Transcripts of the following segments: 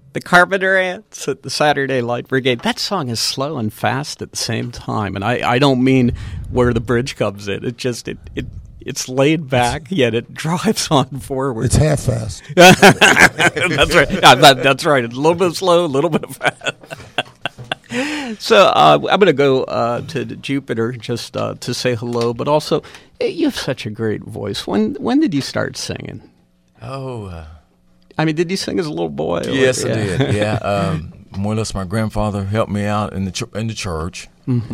The Carpenter Ants at the Saturday Light Brigade. That song is slow and fast at the same time, and I don't mean where the bridge comes in. It's laid back, yet it drives on forward. It's half fast. That's right. Yeah, that's right. It's a little bit slow, a little bit fast. So I'm going to go to Jupiter just to say hello, but also you have such a great voice. When did you start singing? I mean, did you sing as a little boy? Yes, I did. Yeah, more or less, my grandfather helped me out in the church. Mm-hmm.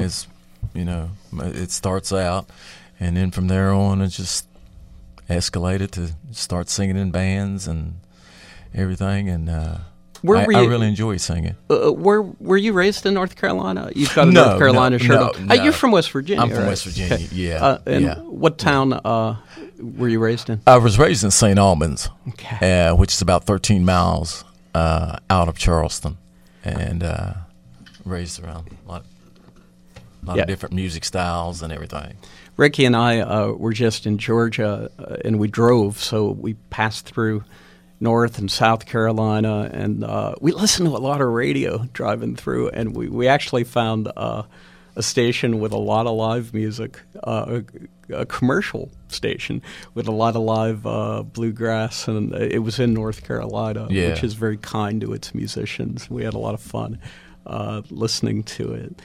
It starts out, and then from there on, it just escalated to start singing in bands and everything. And I really enjoy singing. Were you raised in North Carolina? You've got a North Carolina shirt on. You're from West Virginia. I'm from right? West Virginia. Okay. Yeah. What town were you raised in? I was raised in St. Albans, which is about 13 miles out of Charleston, and raised around a lot of different music styles and everything. Ricky and I were just in Georgia, and we drove, so we passed through North and South Carolina, and we listened to a lot of radio driving through, and we actually found a station with a lot of live music, a commercial station with a lot of live bluegrass, and it was in North Carolina, which is very kind to its musicians. We had a lot of fun listening to it.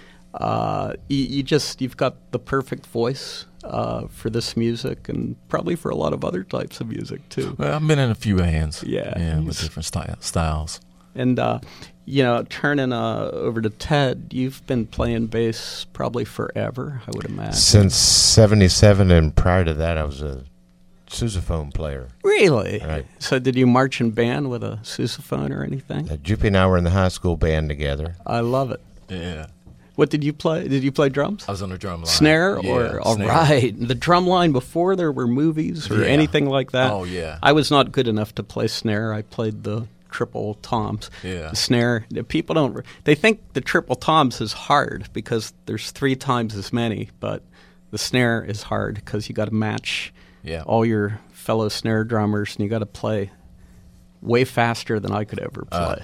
You've got the perfect voice for this music, and probably for a lot of other types of music too. Well, I've been in a few bands, with different styles. And turning over to Ted, you've been playing bass probably forever, I would imagine. Since '77, and prior to that, I was a sousaphone player. Really? Right. So did you march in band with a sousaphone or anything? Juppie and I were in the high school band together. I love it. Yeah. What did you play? Did you play drums? I was on the drum line. Snare? Snare. All right. The drum line before there were movies or anything like that? Oh, yeah. I was not good enough to play snare. I played the triple toms. Yeah. The snare, people they think the triple toms is hard because there's 3 times as many, but the snare is hard because you got to match all your fellow snare drummers, and you got to play way faster than I could ever play.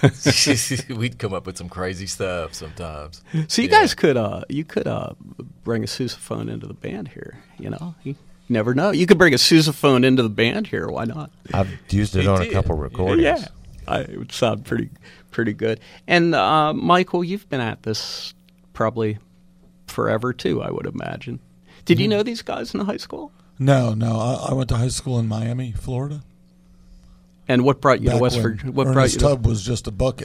We'd come up with some crazy stuff sometimes. So you guys could bring a sousaphone into the band here. You never know. You could bring a sousaphone into the band here. Why not? I've used it on a couple recordings. Yeah, it would sound pretty good. And Michael, you've been at this probably forever too, I would imagine. Did you know these guys in high school? No. I went to high school in Miami, Florida. And what brought you to West Virginia? Ernest Tubb was just a bucket.